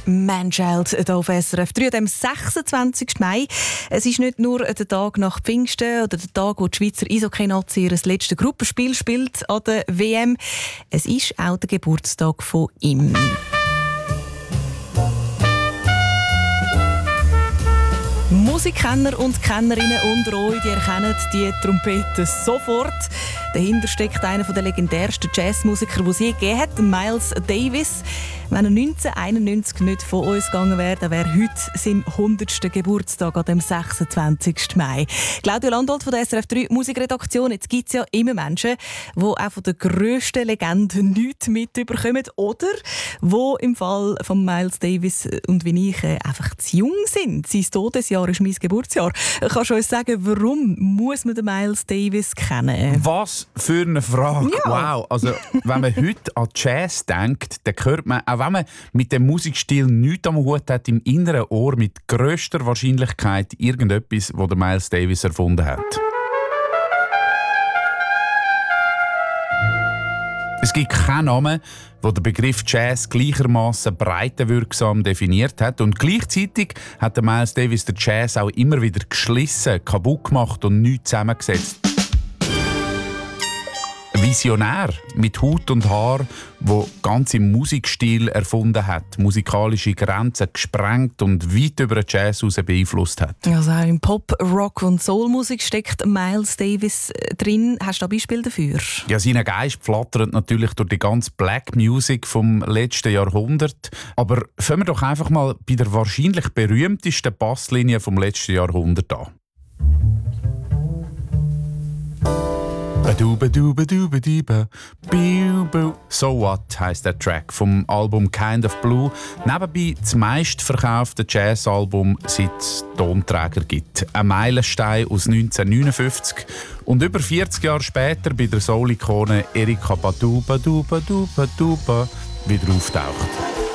Manchild hier auf SRF 3 am 26. Mai. Es ist nicht nur der Tag nach Pfingsten oder der Tag, wo die Schweizer Eishockey-Nazi ihr letztes Gruppenspiel spielt an der WM. Es ist auch der Geburtstag von ihm. Musikkenner und Kennerinnen unter euch, die erkennen die Trompete sofort. Dahinter steckt einer der legendärsten Jazzmusiker, die es je gegeben hat, Miles Davis. Wenn er 1991 nicht von uns gegangen wäre, dann wäre heute sein 100. Geburtstag an dem 26. Mai. Claudia Landolt von der SRF 3 Musikredaktion. Jetzt gibt es ja immer Menschen, die auch von der grössten Legende nichts mitbekommen oder die im Fall von Miles Davis und wie ich einfach zu jung sind. Sein Todesjahr ist mein Geburtsjahr. Kannst du uns sagen, warum muss man den Miles Davis kennen? Was für eine Frage! Ja. Wow! Also, wenn man heute an Jazz denkt, dann hört man, auch wenn man mit dem Musikstil nichts am Hut hat, im inneren Ohr mit grösster Wahrscheinlichkeit irgendetwas, das der Miles Davis erfunden hat. Es gibt keinen Namen, der den Begriff Jazz gleichermaßen breitenwirksam definiert hat. Und gleichzeitig hat der Miles Davis den Jazz auch immer wieder geschlissen, kaputt gemacht und neu zusammengesetzt. Visionär mit Haut und Haar, der ganze Musikstil erfunden hat, musikalische Grenzen gesprengt und weit über den Jazz hinaus beeinflusst hat. Also auch in Pop, Rock und Soulmusik steckt Miles Davis drin. Hast du ein Beispiel dafür? Ja, sein Geist flattert natürlich durch die ganze Black Music vom letzten Jahrhundert. Aber fangen wir doch einfach mal bei der wahrscheinlich berühmtesten Basslinie vom letzten Jahrhundert an. So What heisst der Track vom Album Kind of Blue. Nebenbei das meistverkaufte Jazzalbum, seit es Tonträger gibt. Ein Meilenstein aus 1959 und über 40 Jahre später bei der Soul-Ikone Erykah Badu wieder auftaucht.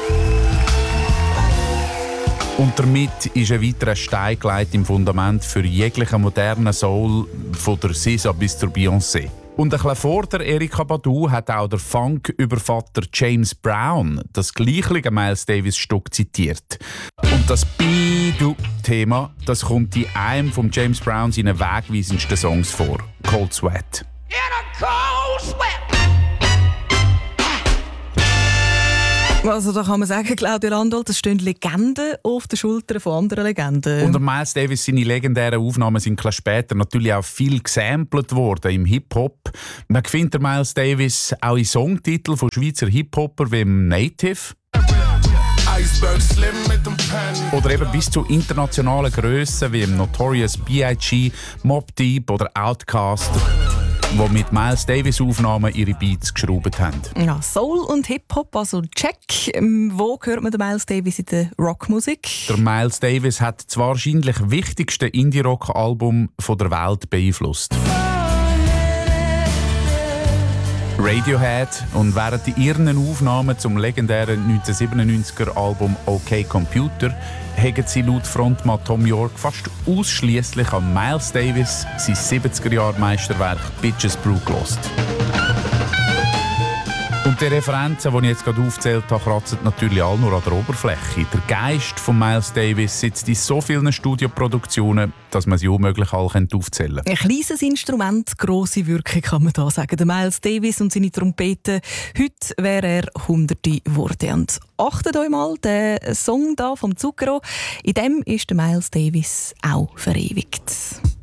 Und damit ist ein weiterer Stein gelegt im Fundament für jeglichen modernen Soul, von der SZA bis zur Beyoncé. Und ein bisschen vor der Erykah Badu hat auch der Funk-Übervater James Brown das gleiche Miles Davis-Stück zitiert. Und das Bi-Du-Thema, das kommt in einem von James Brown seinen wegweisendsten Songs vor, Cold Sweat. In a cold sweat. Also da kann man sagen, Claudia Landolt, es stehen Legenden auf den Schultern von anderen Legenden. Und Miles Davis, seine legendären Aufnahmen sind später natürlich auch viel gesampelt worden im Hip-Hop. Man findet Miles Davis auch in Songtiteln von Schweizer Hip-Hopper wie im Native. Oder eben bis zu internationalen Grössen wie im Notorious B.I.G., Mobb Deep oder Outkast, die mit Miles Davis Aufnahmen ihre Beats geschraubt haben. Ja, Soul und Hip-Hop, also check. Wo hört man den Miles Davis in der Rockmusik? Der Miles Davis hat das wahrscheinlich wichtigste Indie-Rock-Album der Welt beeinflusst. Radiohead, und während ihren Aufnahmen zum legendären 1997er-Album OK Computer haben sie laut Frontmann Tom York fast ausschliesslich an Miles Davis sein 70er-Jahr-Meisterwerk Bitches Brew gehört. Und die Referenzen, die ich jetzt gerade aufgezählt habe, kratzen natürlich alle nur an der Oberfläche. Der Geist von Miles Davis sitzt in so vielen Studioproduktionen, dass man sie unmöglich alle aufzählen kann. Ein kleines Instrument, grosse Wirkung kann man da sagen. Der Miles Davis und seine Trompete. Heute wäre er Hunderte geworden. Und achtet euch mal, der Song da vom Zucchero, in dem ist der Miles Davis auch verewigt.